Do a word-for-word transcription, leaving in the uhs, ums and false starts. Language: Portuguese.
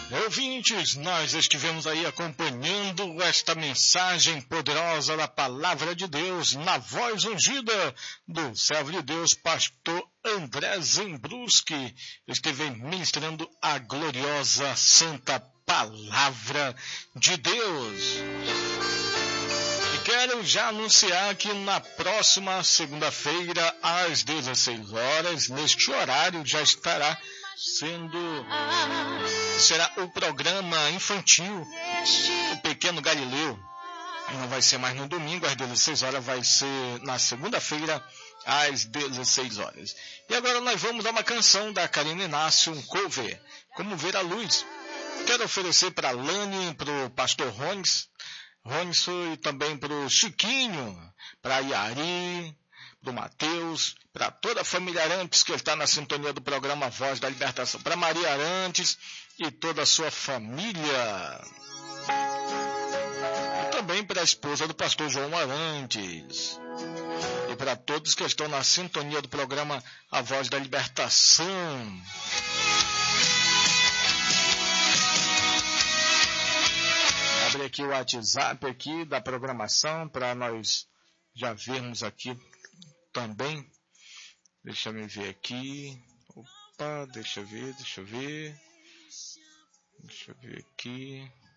Ouvintes, nós estivemos aí acompanhando esta mensagem poderosa da Palavra de Deus na voz ungida do servo de Deus, pastor André Zembruski. Esteve ministrando a gloriosa Santa Palavra de Deus. E quero já anunciar que na próxima segunda-feira, às dezesseis horas, neste horário já estará sendo, será o programa infantil, o Pequeno Galileu. Não vai ser mais no domingo às dezesseis horas, vai ser na segunda-feira às dezesseis horas. E agora nós vamos a uma canção da Karine Inácio, um cover, Como Ver a Luz. Quero oferecer para a Lani, para o pastor Ronis, Ronis e também para o Chiquinho, para a Yari, para o Matheus, para toda a família Arantes que está na sintonia do programa Voz da Libertação, para Maria Arantes e toda a sua família. E também para a esposa do pastor João Arantes. E para todos que estão na sintonia do programa A Voz da Libertação. Abre aqui o WhatsApp aqui da programação para nós já vermos aqui também. Deixa eu ver aqui. Opa, deixa eu ver, deixa eu ver. Deixa eu ver aqui.